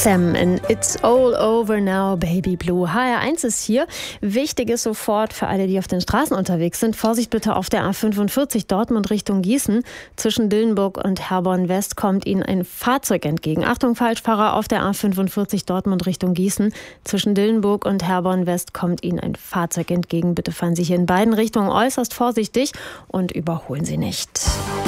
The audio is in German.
Sam in It's All Over Now, Baby Blue. HR1 ist hier. Wichtig ist sofort für alle, die auf den Straßen unterwegs sind, Vorsicht bitte auf der A45 Dortmund Richtung Gießen. Zwischen Dillenburg und Herborn West kommt Ihnen ein Fahrzeug entgegen. Achtung, Falschfahrer auf der A45 Dortmund Richtung Gießen. Zwischen Dillenburg und Herborn West kommt Ihnen ein Fahrzeug entgegen. Bitte fahren Sie hier in beiden Richtungen äußerst vorsichtig und überholen Sie nicht.